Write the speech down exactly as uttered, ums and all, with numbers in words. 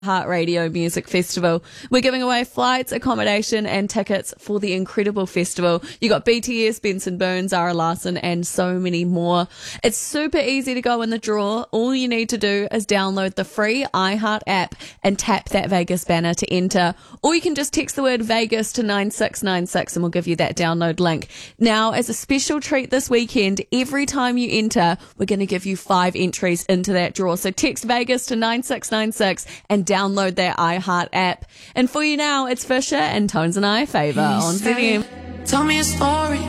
Heart Radio Music Festival. We're giving away flights, accommodation and tickets for the incredible festival. You got B T S, Benson Boone, Zara Larsson and so many more. It's super easy to go in the draw. All you need to do is download the free iHeart app and tap that Vegas banner to enter. Or you can just text the word Vegas to nine six nine six and we'll give you that download link. Now, as a special treat this weekend, every time you enter, we're going to give you five entries into that draw. So text Vegas to nine six nine six and download their iHeart app. And for you now, it's Fisher and Tones and I Favour on Z M. Tell me a story.